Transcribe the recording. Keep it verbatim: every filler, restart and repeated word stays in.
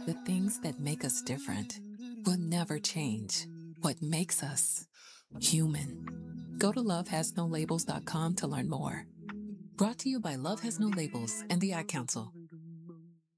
The things that make us different will never change. What makes us human. Go to love has no labels dot com to learn more. Brought to you by Love Has No Labels and the Ad Council.